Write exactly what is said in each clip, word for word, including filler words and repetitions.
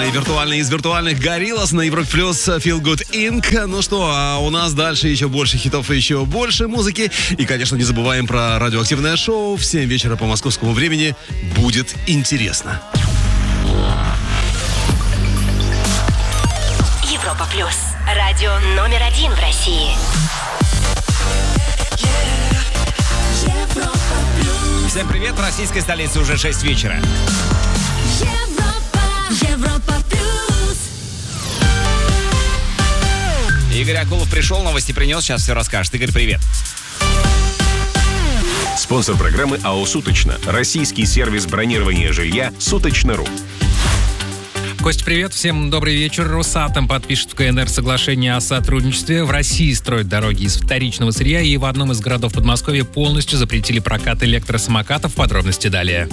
самые виртуальные из виртуальных Gorillaz на Европе Плюс, Feel Good инкорпорейтед. Ну что, а у нас дальше еще больше хитов и еще больше музыки. И, конечно, не забываем про радиоактивное шоу. В семь вечера по московскому времени будет интересно. Европа Плюс. Радио номер один в России. Всем привет, в российской столице уже шесть вечера. Европа, Европа Плюс. Игорь Акулов пришел, новости принес, сейчас все расскажет. Игорь, привет. Спонсор программы АО «Суточно». Российский сервис бронирования жилья «Суточно.ру». Кость, привет. Всем добрый вечер. Росатом подпишет в КНР соглашение о сотрудничестве. В России строят дороги из вторичного сырья, и в одном из городов Подмосковья полностью запретили прокат электросамокатов. Подробности далее.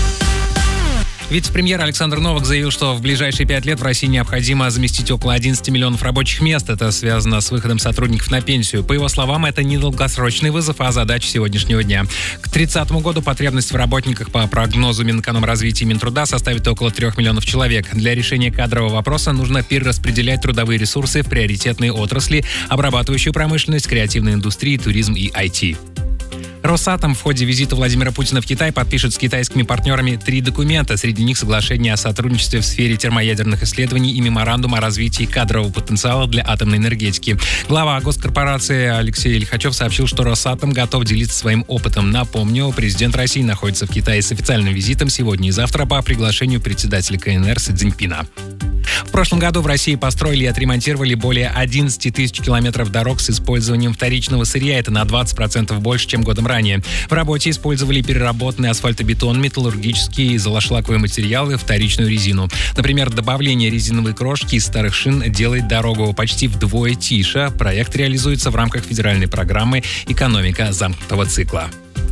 Вице-премьер Александр Новак заявил, что в ближайшие пять лет в России необходимо заместить около одиннадцати миллионов рабочих мест. Это связано с выходом сотрудников на пенсию. По его словам, это не долгосрочный вызов, а задача сегодняшнего дня. К тридцатому году потребность в работниках по прогнозу Минэкономразвития и Минтруда составит около трех миллионов человек. Для решения кадрового вопроса нужно перераспределять трудовые ресурсы в приоритетные отрасли, обрабатывающую промышленность, креативную индустрию, туризм и ай ти. Росатом в ходе визита Владимира Путина в Китай подпишет с китайскими партнерами три документа. Среди них соглашение о сотрудничестве в сфере термоядерных исследований и меморандум о развитии кадрового потенциала для атомной энергетики. Глава госкорпорации Алексей Лихачев сообщил, что Росатом готов делиться своим опытом. Напомню, президент России находится в Китае с официальным визитом сегодня и завтра по приглашению председателя КНР Си Цзиньпина. В прошлом году в России построили и отремонтировали более одиннадцать тысяч километров дорог с использованием вторичного сырья. Это на двадцать процентов больше, чем годом ранее. В работе использовали переработанный асфальтобетон, металлургические и золошлаковые материалы, вторичную резину. Например, добавление резиновой крошки из старых шин делает дорогу почти вдвое тише. Проект реализуется в рамках федеральной программы «Экономика замкнутого цикла».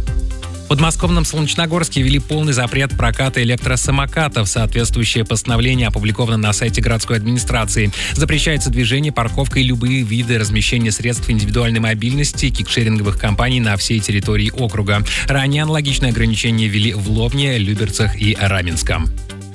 В подмосковном Солнечногорске ввели полный запрет проката электросамокатов. Соответствующее постановление опубликовано на сайте городской администрации. Запрещается движение, парковка и любые виды размещения средств индивидуальной мобильности кикшеринговых компаний на всей территории округа. Ранее аналогичные ограничения ввели в Лобне, Люберцах и Раменском.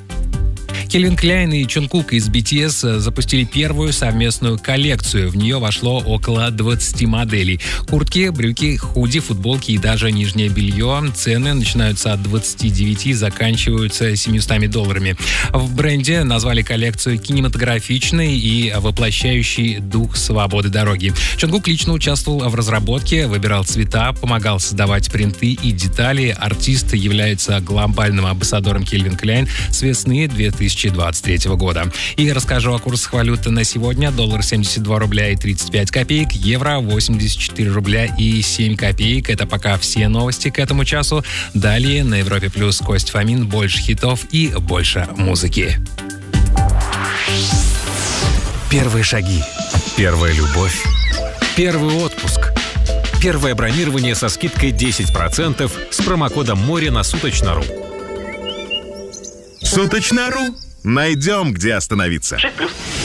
Кельвин Кляйн и Чонгкук из би ти эс запустили первую совместную коллекцию. В нее вошло около двадцати моделей. Куртки, брюки, худи, футболки и даже нижнее белье. Цены начинаются от двадцати девяти и заканчиваются семьюстами долларами. В бренде назвали коллекцию кинематографичной и воплощающей дух свободы дороги. Чонгкук лично участвовал в разработке, выбирал цвета, помогал создавать принты и детали. Артист является глобальным амбассадором Кельвин Кляйн с весны две тысячи двадцать третьего года. И расскажу о курсах валюты на сегодня. Доллар семьдесят два рубля и тридцать пять копеек, евро восемьдесят четыре рубля и семь копеек. Это пока все новости к этому часу. Далее на Европе Плюс Кость Фомин, больше хитов и больше музыки. Первые шаги. Первая любовь. Первый отпуск. Первое бронирование со скидкой десять процентов с промокодом «Море» на Суточно.ру. Суточно.ру. Найдем, где остановиться. шесть плюс.